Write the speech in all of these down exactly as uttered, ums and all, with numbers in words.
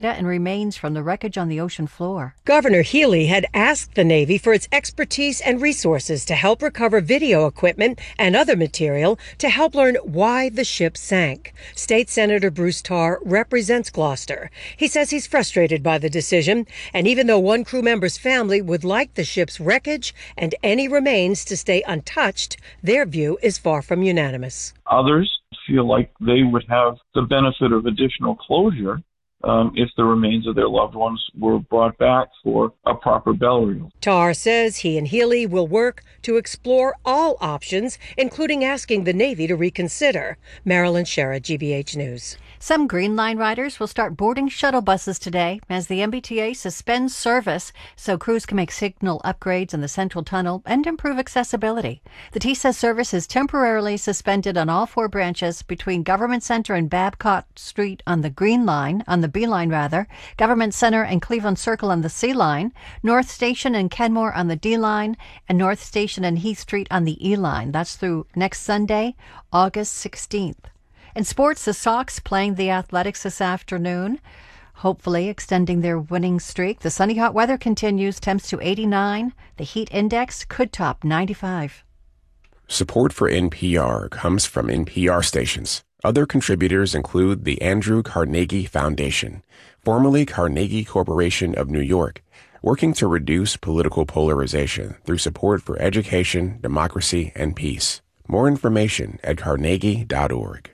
and remains from the wreckage on the ocean floor. Governor Healey had asked the Navy for its expertise and resources to help recover video equipment and other material to help learn why the ship sank. State Senator Bruce Tarr represents Gloucester. He says he's frustrated by the decision, and even though one crew member's family would like the ship's wreckage and any remains to stay untouched, their view is far from unanimous. Others feel like they would have the benefit of additional closure Um, if the remains of their loved ones were brought back for a proper burial. Tarr says he and Healey will work to explore all options, including asking the Navy to reconsider. Marilyn Sherrod, G B H News. Some Green Line riders will start boarding shuttle buses today as the M B T A suspends service so crews can make signal upgrades in the Central Tunnel and improve accessibility. The T says service is temporarily suspended on all four branches between Government Center and Babcock Street on the Green Line, on the B Line rather, Government Center and Cleveland Circle on the C Line, North Station and Kenmore on the D Line, and North Station and Heath Street on the E Line. That's through next Sunday, August sixteenth. In sports, the Sox playing the Athletics this afternoon, hopefully extending their winning streak. The sunny hot weather continues, temps to eighty-nine. The heat index could top ninety-five. Support for N P R comes from N P R stations. Other contributors include the Andrew Carnegie Foundation, formerly Carnegie Corporation of New York, working to reduce political polarization through support for education, democracy, and peace. More information at carnegie dot org.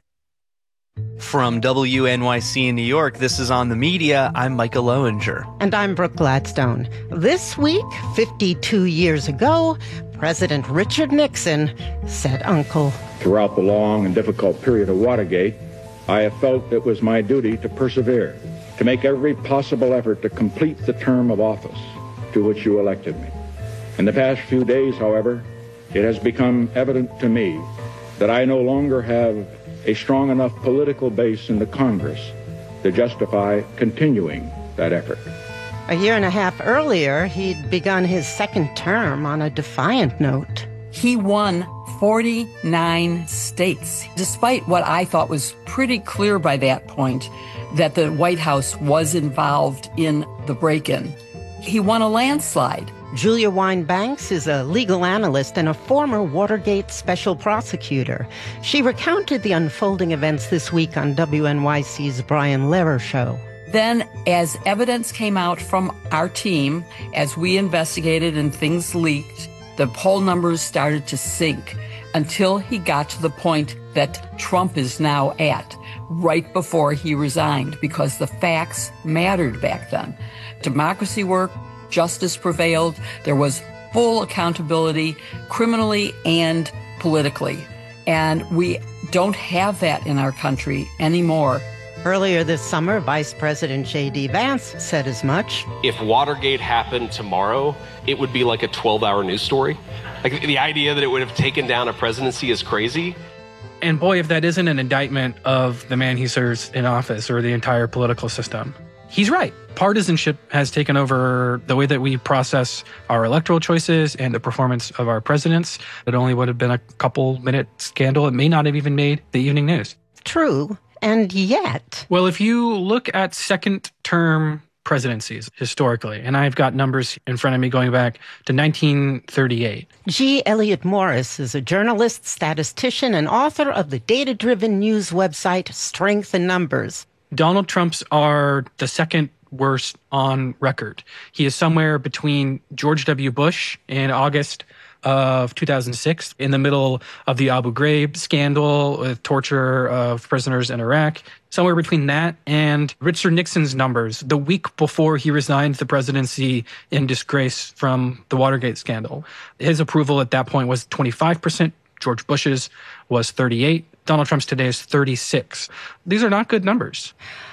From W N Y C in New York, this is On the Media. I'm Micah Loewinger. And I'm Brooke Gladstone. This week, fifty-two years ago, President Richard Nixon said uncle. Throughout the long and difficult period of Watergate, I have felt it was my duty to persevere, to make every possible effort to complete the term of office to which you elected me. In the past few days, however, it has become evident to me that I no longer have a strong enough political base in the Congress to justify continuing that effort. A year and a half earlier, he'd begun his second term on a defiant note. He won forty-nine states, despite what I thought was pretty clear by that point, that the White House was involved in the break-in. He won a landslide. Julia Wine-Banks is a legal analyst and a former Watergate special prosecutor. She recounted the unfolding events this week on W N Y C's Brian Lehrer Show. Then, as evidence came out from our team, as we investigated and things leaked, the poll numbers started to sink until he got to the point that Trump is now at, right before he resigned, because the facts mattered back then. Democracy worked. Justice prevailed. There was full accountability, criminally and politically. And we don't have that in our country anymore. Earlier this summer, Vice President J D. Vance said as much. If Watergate happened tomorrow, it would be like a twelve-hour news story. Like, the idea that it would have taken down a presidency is crazy. And boy, if that isn't an indictment of the man he serves in office or the entire political system. He's right. Partisanship has taken over the way that we process our electoral choices and the performance of our presidents. It only would have been a couple minute scandal. It may not have even made the evening news. True. And yet. Well, if you look at second term presidencies historically, and I've got numbers in front of me going back to nineteen thirty-eight. G. Elliott Morris is a journalist, statistician, and author of the data-driven news website Strength in Numbers. Donald Trump's are the second worst on record. He is somewhere between George W. Bush in August of two thousand six, in the middle of the Abu Ghraib scandal with torture of prisoners in Iraq, somewhere between that and Richard Nixon's numbers the week before he resigned the presidency in disgrace from the Watergate scandal. His approval at that point was twenty-five percent. George Bush's was thirty-eight. Donald Trump's today is thirty-six. These are not good numbers.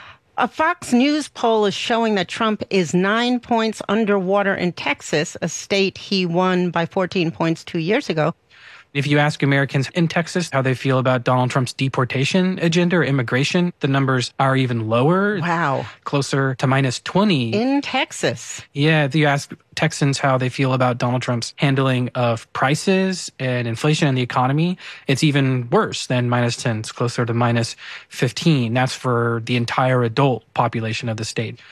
A Fox News poll is showing that Trump is nine points underwater in Texas, a state he won by fourteen points two years ago. If you ask Americans in Texas how they feel about Donald Trump's deportation agenda or immigration, the numbers are even lower. Wow. Closer to minus twenty. In Texas. Yeah, if you ask Texans how they feel about Donald Trump's handling of prices and inflation in the economy, it's even worse than minus ten. It's closer to minus fifteen. That's for the entire adult population of the state.